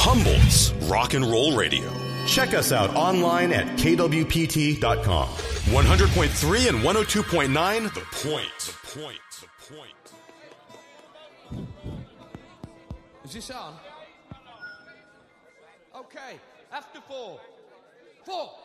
Humboldt's Rock and Roll Radio. Check us out online at kwpt.com. 100.3 and 102.9, The Point. The Point. The Point. Is this on? Okay, after 4. 4.